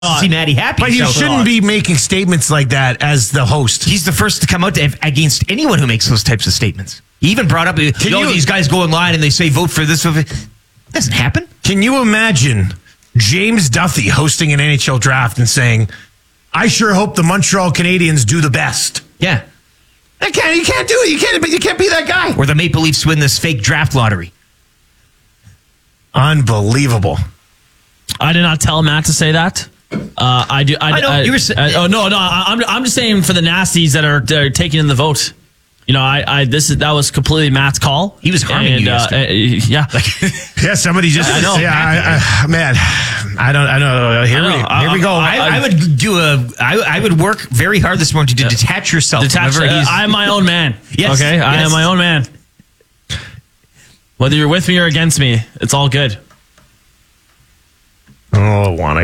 see Maddie happy. But you shouldn't be making statements like that as the host. He's the first to come out against anyone who makes those types of statements. He even brought up, these guys go online and they say vote for this. Doesn't happen. Can you imagine James Duthie hosting an NHL draft and saying, I sure hope the Montreal Canadiens do the best? Yeah. You can't do it. You can't be that guy. Or the Maple Leafs win this fake draft lottery. Unbelievable. I did not tell Matt to say that. I do. I'm just saying for the nasties that are taking in the vote. You know, that was completely Matt's call. He was harming you yesterday. Yeah. Yeah, somebody just... I know. Yeah, man, I know. Here we go. I would work very hard this morning to detach yourself. I am my own man. Yes. Okay? Yes. I am my own man. Whether you're with me or against me, it's all good. Oh, Wannick.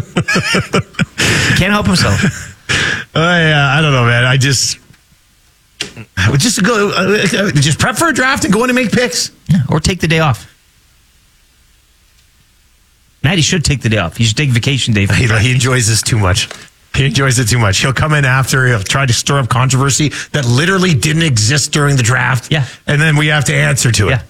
He can't help himself. I don't know, man. I would just go, just prep for a draft and go in and make picks. Yeah, or take the day off. Maddie should take the day off. He should take vacation day. He enjoys this too much. He enjoys it too much. He'll come in after. He'll try to stir up controversy that literally didn't exist during the draft. Yeah. And then we have to answer to it.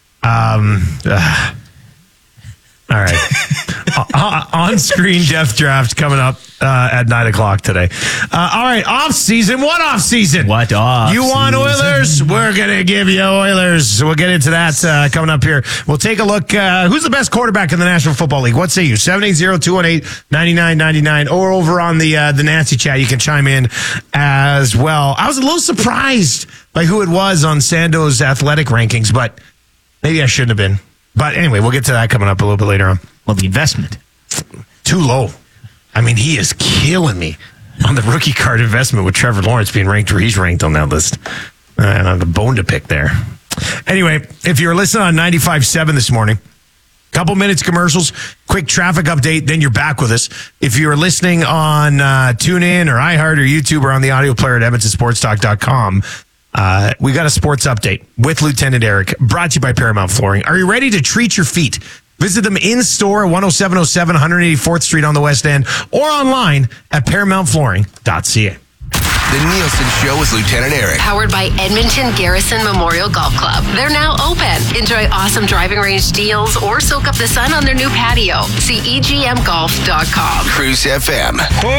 Yeah. All right. On-screen death draft coming up at 9 o'clock today. All right. Off-season. What off-season? What off? You want Oilers? We're going to give you Oilers. We'll get into that coming up here. We'll take a look. Who's the best quarterback in the National Football League? What say you? 780-218-9999. Or over on the Nancy chat, you can chime in as well. I was a little surprised by who it was on Sando's athletic rankings, but maybe I shouldn't have been. But anyway, we'll get to that coming up a little bit later on. Well, the investment. Too low. I mean, he is killing me on the rookie card investment with Trevor Lawrence being ranked where he's ranked on that list. And on the bone to pick there. Anyway, if you're listening on 95.7 this morning, couple minutes commercials, quick traffic update, then you're back with us. If you're listening on TuneIn or iHeart or YouTube or on the audio player at edmontonsportstalk.com, we got a sports update with Lieutenant Eric, brought to you by Paramount Flooring. Are you ready to treat your feet? Visit them in-store at 10707 184th Street on the West End or online at ParamountFlooring.ca. The Nielsen Show with Lieutenant Eric. Powered by Edmonton Garrison Memorial Golf Club. They're now open. Enjoy awesome driving range deals or soak up the sun on their new patio. See EGMGolf.com. Cruise FM.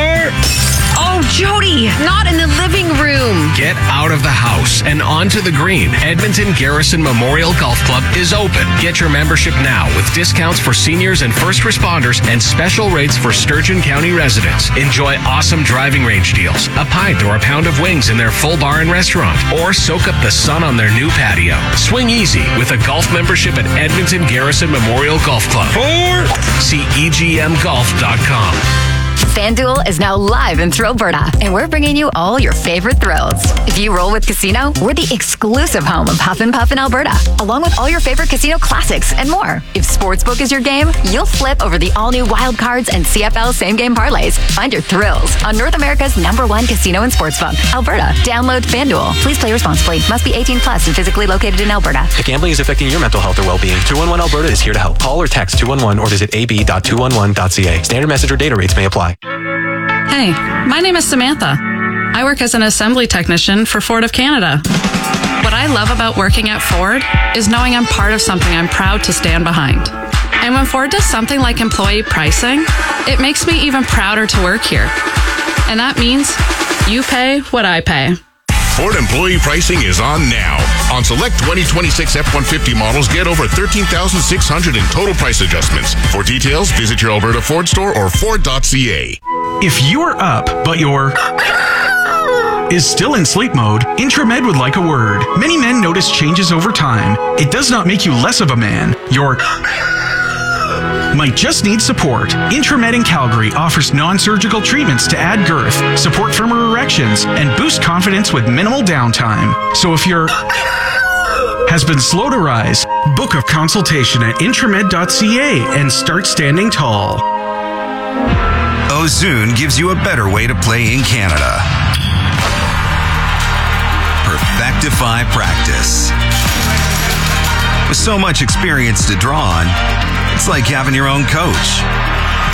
Oh, Jody, not in the living room. Get out of the house and onto the green. Edmonton Garrison Memorial Golf Club is open. Get your membership now with discounts for seniors and first responders and special rates for Sturgeon County residents. Enjoy awesome driving range deals, a pint or a pound of wings in their full bar and restaurant, or soak up the sun on their new patio. Swing easy with a golf membership at Edmonton Garrison Memorial Golf Club. See EGMGolf.com. FanDuel is now live in Thrillberta, and we're bringing you all your favorite thrills. If you roll with Casino, we're the exclusive home of Huff and Puff in Alberta, along with all your favorite casino classics and more. If Sportsbook is your game, you'll flip over the all-new Wild Cards and CFL same-game parlays. Find your thrills on North America's #1 casino and sportsbook, Alberta. Download FanDuel. Please play responsibly. Must be 18 plus and physically located in Alberta. If gambling is affecting your mental health or well-being, 211 Alberta is here to help. Call or text 211 or visit ab.211.ca. Standard message or data rates may apply. Hey, my name is Samantha. I work as an assembly technician for Ford of Canada. What I love about working at Ford is knowing I'm part of something I'm proud to stand behind. And when Ford does something like employee pricing, it makes me even prouder to work here. And that means you pay what I pay. Ford employee pricing is on now. On select 2026 F-150 models, get over $13,600 in total price adjustments. For details, visit your Alberta Ford store or Ford.ca. If you're up, but your is still in sleep mode, Intramed would like a word. Many men notice changes over time. It does not make you less of a man. Your might just need support. Intramed in Calgary offers non-surgical treatments to add girth, support firmer erections, and boost confidence with minimal downtime. So if you're has been slow to rise, book a consultation at intramed.ca and start standing tall. Ozune gives you a better way to play in Canada. Perfectify practice. With so much experience to draw on, it's like having your own coach.